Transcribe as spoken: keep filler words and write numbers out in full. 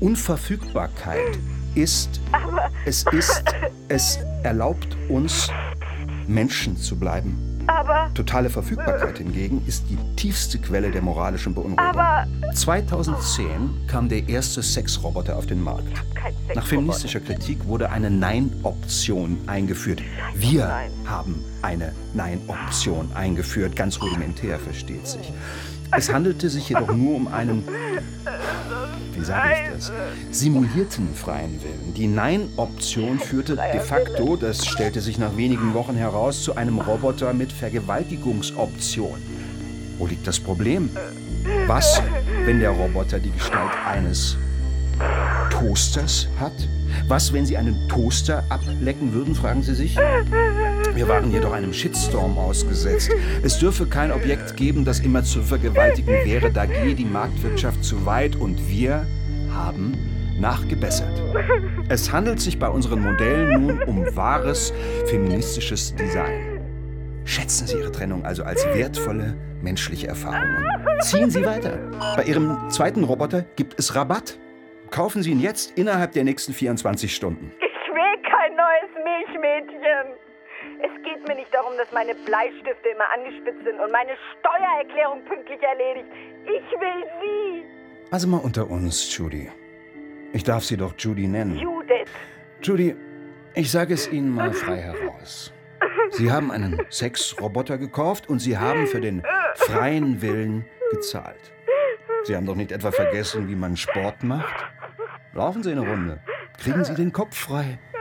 Unverfügbarkeit ist, Aber es ist, es erlaubt uns, Menschen zu bleiben. Aber Totale Verfügbarkeit hingegen ist die tiefste Quelle der moralischen Beunruhigung. Aber zweitausendzehn kam der erste Sexroboter auf den Markt. kein Sex. Nach feministischer Kritik wurde eine Nein-Option eingeführt. Wir Nein. haben eine Nein-Option eingeführt, ganz rudimentär, versteht sich. Es handelte sich jedoch nur um einen, wie sage ich das, simulierten freien Willen. Die Nein-Option führte de facto, das stellte sich nach wenigen Wochen heraus, zu einem Roboter mit Vergewaltigungsoption. Wo liegt das Problem? Was, wenn der Roboter die Gestalt eines Toasters hat? Was, wenn Sie einen Toaster ablecken würden, fragen Sie sich? Wir waren jedoch einem Shitstorm ausgesetzt. Es dürfe kein Objekt geben, das immer zu vergewaltigen wäre. Da gehe die Marktwirtschaft zu weit und wir haben nachgebessert. Es handelt sich bei unseren Modellen nun um wahres feministisches Design. Schätzen Sie Ihre Trennung also als wertvolle menschliche Erfahrung und ziehen Sie weiter. Bei Ihrem zweiten Roboter gibt es Rabatt. Kaufen Sie ihn jetzt innerhalb der nächsten vierundzwanzig Stunden. Ich will kein neues Milchmädchen. Es geht mir nicht darum, dass meine Bleistifte immer angespitzt sind und meine Steuererklärung pünktlich erledigt. Ich will Sie. Also mal unter uns, Judy. Ich darf Sie doch Judy nennen. Judith. Judy, ich sage es Ihnen mal frei heraus. Sie haben einen Sexroboter gekauft und Sie haben für den freien Willen gezahlt. Sie haben doch nicht etwa vergessen, wie man Sport macht? Laufen Sie eine Runde. Kriegen Sie den Kopf frei.